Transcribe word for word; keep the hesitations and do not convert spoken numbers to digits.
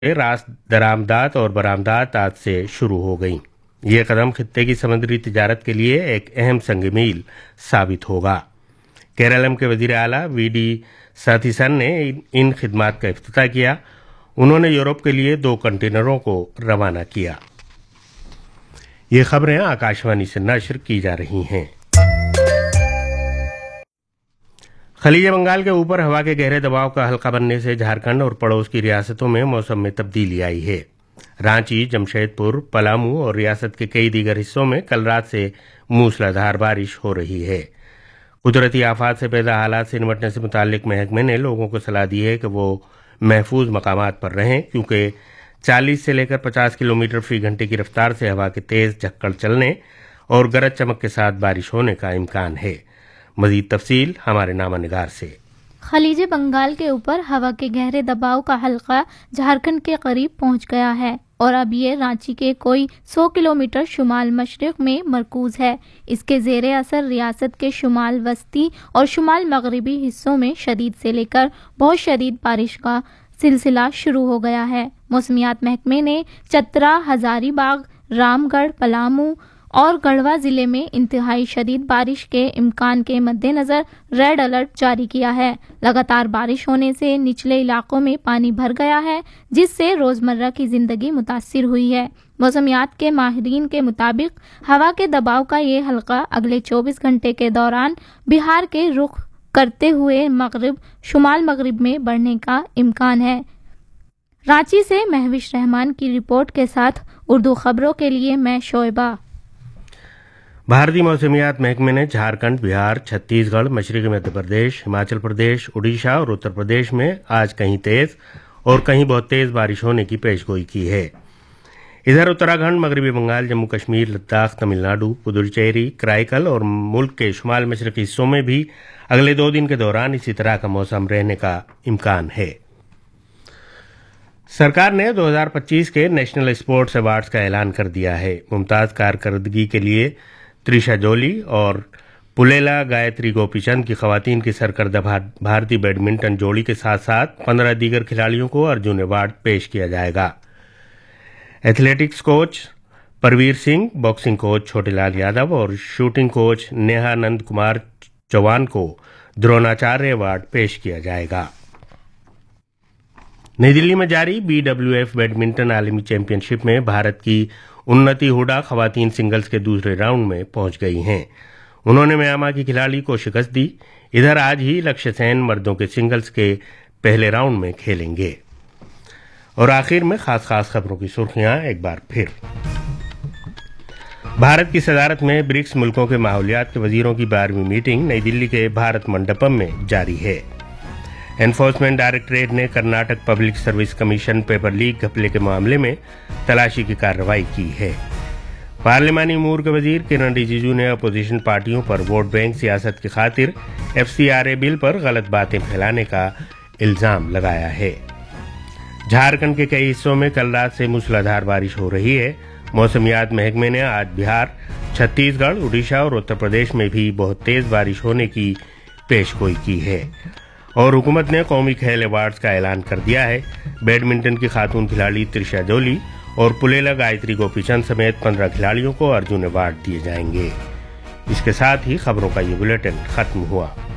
रास दरामदात और बरामदात आज से शुरू हो गई। ये कदम खित्ते की समुद्री तिजारत के लिए एक अहम संग मील साबित होगा। केरलम के वजीर आला वी डी सतीसन ने इन खिदमात का इफ्तिताह किया। उन्होंने यूरोप के लिए दो कंटेनरों को रवाना किया। ये खबरें आकाशवाणी से नश्र की जा रही हैं। खलीज बंगाल के ऊपर हवा के गहरे दबाव का हल्का बनने से झारखंड और पड़ोस की रियासतों में मौसम में तब्दीली आई है। रांची, जमशेदपुर, पलामू और रियासत के कई दीगर हिस्सों में कल रात से मूसलाधार बारिश हो रही है। कुदरती आफात से पैदा हालात से निपटने से मुताल्लिक महकमे ने लोगों को सलाह दी है कि वो महफूज मकामात पर रहें, क्योंकि चालीस से लेकर पचास किलोमीटर फी घंटे की रफ्तार से हवा के तेज झक्कड़ चलने और गरज चमक के साथ बारिश होने का इम्कान है। मजीद तफसील हमारे नामानिगार से। खलीज बंगाल के ऊपर हवा के गहरे दबाव का हल्का झारखंड के करीब पहुंच गया है और अब ये रांची के कोई सौ किलोमीटर शुमाल मशरिक में मरकूज है। इसके ज़ेरे असर रियासत के शुमाल वस्ती और शुमाल मगरिबी हिस्सों में शदीद से लेकर बहुत शदीद बारिश का सिलसिला शुरू हो गया है। मौसमियात महकमे ने चतरा, हजारीबाग, रामगढ़, पलामू और गढ़वा जिले में इंतहाई शदीद बारिश के इम्कान के मद्देनजर रेड अलर्ट जारी किया है। लगातार बारिश होने से निचले इलाकों में पानी भर गया है, जिससे रोजमर्रा की जिंदगी मुतासिर हुई है। मौसमियात के माहिरीन के मुताबिक हवा के दबाव का ये हल्का अगले चौबीस घंटे के दौरान बिहार के रुख करते हुए मगरिब शुमाल मगरिब में बढ़ने का इम्कान है। रांची से महविश रहमान की रिपोर्ट के साथ उर्दू खबरों के लिए मैं शोएबा। भारतीय मौसमियात महकमे ने झारखंड, बिहार, छत्तीसगढ़, मशरक़ी मध्य प्रदेश, हिमाचल प्रदेश, उड़ीसा और उत्तर प्रदेश में आज कहीं तेज और कहीं बहुत तेज बारिश होने की पेशगोई की है। इधर उत्तराखंड, मगरबी बंगाल, जम्मू कश्मीर, लद्दाख, तमिलनाडु, पुदुचेरी, कराईकल और मुल्क के शुमाल मशरक़ी हिस्सों में भी अगले दो दिन के दौरान इसी तरह का मौसम रहने का इम्कान है। सरकार ने दो हज़ार पच्चीस के नेशनल स्पोर्ट्स अवार्ड्स का ऐलान कर दिया है। मुमताज कारकर्दगी के लिए त्रिशा जोली और पुलेला गायत्री गोपीचंद की खवातीन की सरकर्दा भारतीय बैडमिंटन जोड़ी के साथ साथ पंद्रह दीगर खिलाड़ियों को अर्जुन अवार्ड पेश किया जाएगा। Athletics coach Parveer Singh, boxing coach Chhotelal Yadav और शूटिंग कोच नेहानंद कुमार चौहान को द्रोणाचार्य अवार्ड पेश किया जाएगा। नई दिल्ली में जारी बी डब्ल्यू एफ बैडमिंटन आलमी चैंपियनशिप में भारत की उन्नति हुडा खवातीन सिंगल्स के दूसरे राउंड में पहुंच गई हैं। उन्होंने म्यांमा की खिलाड़ी को शिकस्त दी। इधर आज ही लक्ष्य सेन मर्दों के सिंगल्स के पहले राउंड में खेलेंगे। और आखिर में खास खास खबरों की सुर्खियां एक बार फिर। भारत की सदारत में ब्रिक्स मुल्कों के माहौलियात के वजीरों की बारहवीं मीटिंग नई दिल्ली के भारत मंडपम में जारी है। एनफोर्समेंट डायरेक्टरेट ने Karnataka public service commission paper leak घपले के मामले में तलाशी की कार्रवाई की है। पार्लिमानी उमूर के वजीर किरण रिजिजू ने अपोजिशन पार्टियों पर वोट बैंक सियासत की खातिर F C R A bill पर गलत बातें फैलाने का इल्जाम लगाया है। झारखंड के कई हिस्सों में कल रात से मूसलाधार बारिश हो रही है। मौसमियात महकमे ने आज बिहार, छत्तीसगढ़, उड़ीसा और उत्तर प्रदेश में भी बहुत तेज बारिश होने की पेशगोई की है। और हुकूमत ने कौमी खेल अवार्ड्स का ऐलान कर दिया है। बैडमिंटन की खातून खिलाड़ी त्रिशा जोली और पुलेला गायत्री गोपीचंद समेत पंद्रह खिलाड़ियों को अर्जुन अवार्ड दिए जाएंगे। इसके साथ ही खबरों का ये बुलेटिन खत्म हुआ।